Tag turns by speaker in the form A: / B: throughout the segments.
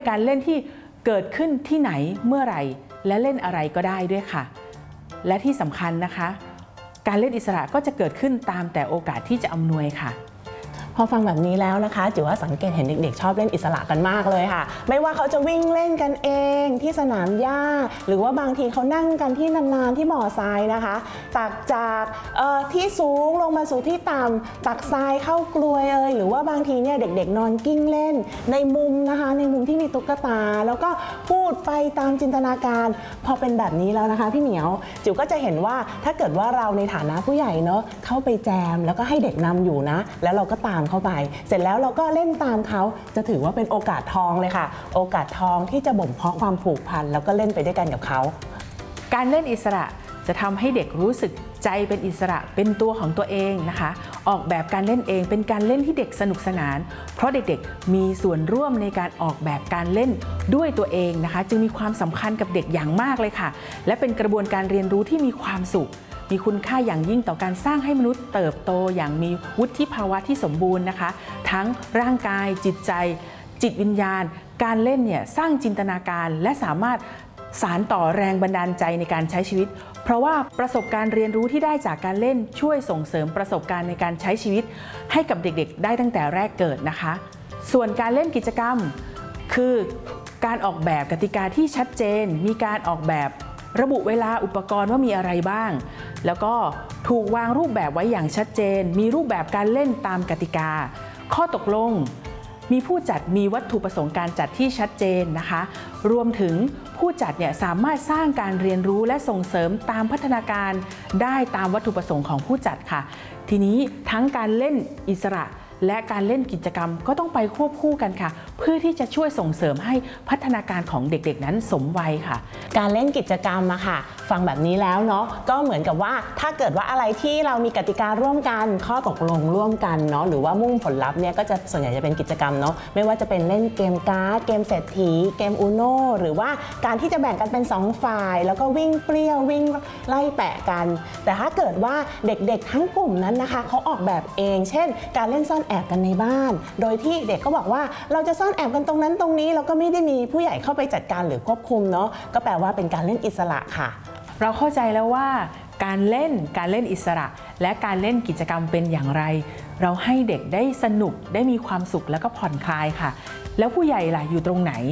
A: การเล่นที่เกิดขึ้นที่ไหนเมื่อไหร่และเล่นอะไรก็ได้ด้วยค่ะและที่สำคัญนะคะการเล่นอิสระก็จะเกิดขึ้นตามแต่โอกาสที่จะอำนวยค่ะ
B: พอฟังแบบนี้แล้วนะคะจิ๋วว่าสังเกตเห็นเด็กๆชอบเล่นอิสระกันมากเลยค่ะไม่ว่าเขาจะวิ่งเล่นกันเองที่สนามหญ้าหรือว่าบางทีเขานั่งกันที่นานๆที่บ่อทรายนะคะตักจากที่สูงลงมาสู่ที่ต่ำตักทรายเข้ากลวยหรือว่าบางทีเนี่ยเด็กๆนอนกิ้งเล่นในมุมนะคะในมุมที่มีตุ๊กตาแล้วก็พูดไปตามจินตนาการพอเป็นแบบนี้แล้วนะคะพี่เหมียวจิ๋วก็จะเห็นว่าถ้าเกิดว่าเราในฐานะผู้ใหญ่เนาะเข้าไปแจมแล้วก็ให้เด็กนำอยู่นะแล้วเราก็ตามเข้าไปเสร็จแล้วเราก็เล่นตามเขาจะถือว่าเป็นโอกาสทองเลยค่ะโอกาสทองที่จะบ่มเพาะความผูกพันแล้วก็เล่นไปด้วยกันกับเขา
A: การเล่นอิสระจะทำให้เด็กรู้สึกใจเป็นอิสระเป็นตัวของตัวเองนะคะออกแบบการเล่นเองเป็นการเล่นที่เด็กสนุกสนานเพราะเด็กๆมีส่วนร่วมในการออกแบบการเล่นด้วยตัวเองนะคะจึงมีความสำคัญกับเด็กอย่างมากเลยค่ะและเป็นกระบวนการเรียนรู้ที่มีความสุขมีคุณค่าอย่างยิ่งต่อการสร้างให้มนุษย์เติบโตอย่างมีวุฒิภาวะที่สมบูรณ์นะคะทั้งร่างกายจิตใจจิตวิญญาณการเล่นเนี่ยสร้างจินตนาการและสามารถสานต่อแรงบันดาลใจในการใช้ชีวิตเพราะว่าประสบการณ์เรียนรู้ที่ได้จากการเล่นช่วยส่งเสริมประสบการณ์ในการใช้ชีวิตให้กับเด็กๆได้ตั้งแต่แรกเกิดนะคะส่วนการเล่นกิจกรรมคือการออกแบบกติกาที่ชัดเจนมีการออกแบบระบุเวลาอุปกรณ์ว่ามีอะไรบ้างแล้วก็ถูกวางรูปแบบไว้อย่างชัดเจนมีรูปแบบการเล่นตามกติกาข้อตกลงมีผู้จัดมีวัตถุประสงค์การจัดที่ชัดเจนนะคะรวมถึงผู้จัดเนี่ยสามารถสร้างการเรียนรู้และส่งเสริมตามพัฒนาการได้ตามวัตถุประสงค์ของผู้จัดค่ะทีนี้ทั้งการเล่นอิสระและการเล่นกิจกรรมก็ต้องไปควบคู่กันค่ะเพื่อที่จะช่วยส่งเสริมให้พัฒนาการของเด็กๆนั้นสมวัยค่ะ
B: การเล่นกิจกรรมอะค่ะฟังแบบนี้แล้วเนาะก็เหมือนกับว่าถ้าเกิดว่าอะไรที่เรามีกติการ่วมกันข้อตกลงร่วมกันเนาะหรือว่ามุ่งผลลัพธ์เนี่ยก็จะส่วนใหญ่จะเป็นกิจกรรมเนาะไม่ว่าจะเป็นเล่นเกมการ์ดเกมเศรษฐีเกมอูโน่หรือว่าการที่จะแบ่งกันเป็น2ฝ่ายแล้วก็วิ่งเปรี้ยววิ่งไล่แปะกันแต่ถ้าเกิดว่าเด็กๆทั้งกลุ่มนั้นนะคะเขาออกแบบเองเช่นการเล่นซ่อนแอบกันในบ้านโดยที่เด็กก็บอกว่าเราจะซ่อนแอบกันตรงนั้นตรงนี้แล้วก็ไม่ได้มีผู้ใหญ่เข้าไปจัดการหรือควบคุมเนาะก็แปลว่าเป็นการเล่นอิสระค่ะ
A: เราเข้าใจแล้วว่าการเล่นอิสระและการเล่นกิจกรรมเป็นอย่างไรเราให้เด็กได้สนุกได้มีความสุขแล้วก็ผ่อนคลายค่ะแล้วผู้ใหญ่ล่ะอยู่ตรงไหน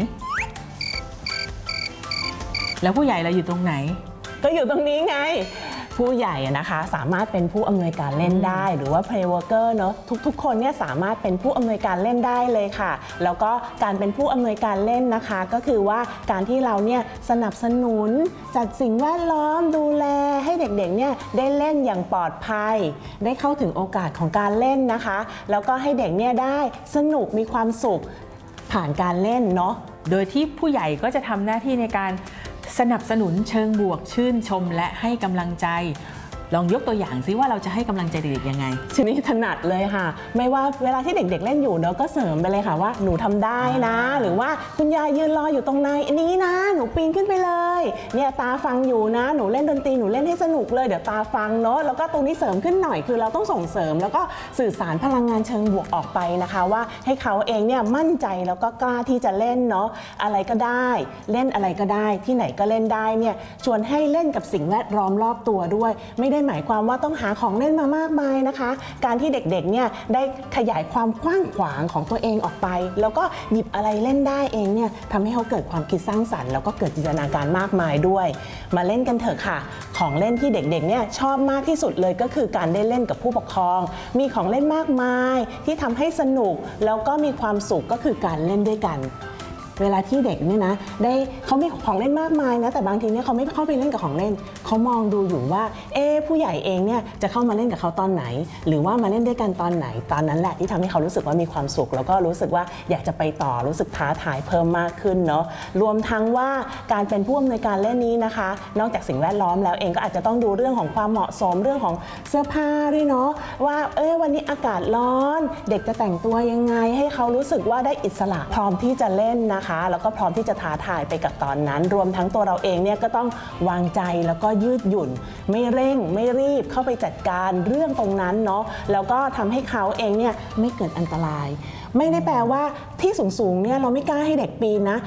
B: ก็อยู่ตรงนี้ไงผู้ใหญ่นะคะสามารถเป็นผู้อำนวยการเล่นได้หรือว่า play worker เนอะทุกคนเนี่ยสามารถเป็นผู้อำนวยการเล่นได้เลยค่ะแล้วก็การเป็นผู้อำนวยการเล่นนะคะก็คือว่าการที่เราเนี่ยสนับสนุนจัดสิ่งแวดล้อมดูแลให้เด็กๆเนี่ยได้เล่นอย่างปลอดภัยได้เข้าถึงโอกาสของการเล่นนะคะแล้วก็ให้เด็กเนี่ยได้สนุกมีความสุขผ่านการเล่นเนาะ
A: โดยที่ผู้ใหญ่ก็จะทำหน้าที่ในการสนับสนุนเชิงบวกชื่นชมและให้กำลังใจลองยกตัวอย่างซิว่าเราจะให้กำลังใจเด็กๆยังไง
B: ทีนี้ถนัดเลยค่ะไม่ว่าเวลาที่เด็กๆเล่นอยู่เนาะก็เสริมไปเลยค่ะว่าหนูทำได้นะหรือว่าคุณยายยืนรออยู่ตรงนี้นะหนูปีนขึ้นไปเลยเนี่ยตาฟังอยู่นะหนูเล่นดนตรีหนูเล่นให้สนุกเลยเดี๋ยวตาฟังเนาะแล้วก็ตรงนี้เสริมขึ้นหน่อยคือเราต้องส่งเสริมแล้วก็สื่อสารพลังงานเชิงบวกออกไปนะคะว่าให้เขาเองเนี่ยมั่นใจแล้วก็กล้าที่จะเล่นเนาะอะไรก็ได้เล่นอะไรก็ได้ที่ไหนก็เล่นได้เนี่ยชวนให้เล่นกับสิ่งแวดล้อมรอบตัวด้วยไม่ได้หมายความว่าต้องหาของเล่นมามากมายนะคะการที่เด็กๆเนี่ยได้ขยายความกว้างขวางของตัวเองออกไปแล้วก็หยิบอะไรเล่นได้เองเนี่ยทำให้เขาเกิดความคิดสร้างสรรค์แล้วก็เกิดจินตนาการมากมายด้วยมาเล่นกันเถอะค่ะของเล่นที่เด็กๆเนี่ยชอบมากที่สุดเลยก็คือการได้เล่นกับผู้ปกครองมีของเล่นมากมายที่ทำให้สนุกแล้วก็มีความสุขก็คือการเล่นด้วยกันเวลาที่เด็กเนี่ยนะเขามีของเล่นมากมายนะแต่บางทีเนี่ยเขาไม่เข้าไปเล่นกับของเล่นเขามองดูอยู่ว่าผู้ใหญ่เองเนี่ยจะเข้ามาเล่นกับเขาตอนไหนหรือว่ามาเล่นด้วยกันตอนไหนตอนนั้นแหละที่ทำให้เขารู้สึกว่ามีความสุขแล้วก็รู้สึกว่าอยากจะไปต่อรู้สึกท้าทายเพิ่มมากขึ้นเนาะรวมทั้งว่าการเป็นผู้อำนวยการเล่นนี้นะคะนอกจากสิ่งแวดล้อมแล้วเองก็อาจจะต้องดูเรื่องของความเหมาะสมเรื่องของเสื้อผ้าด้วยเนาะว่าวันนี้อากาศร้อนเด็กจะแต่งตัวยังไงให้เขารู้สึกว่าได้อิสระพร้อมที่จะเล่นนะคะแล้วก็พร้อมที่จะท้าทายไปกับตอนนั้นรวมทั้งตัวเราเองเนี่ยก็ต้องวางใจแล้วก็ยืดหยุ่นไม่เร่งไม่รีบเข้าไปจัดการเรื่องตรงนั้นเนาะแล้วก็ทำให้เขาเองเนี่ยไม่เกิดอันตราย ไม่ได้แปลว่าที่สูงๆเนี่ยเราไม่กล้าให้เด็กปีนนะ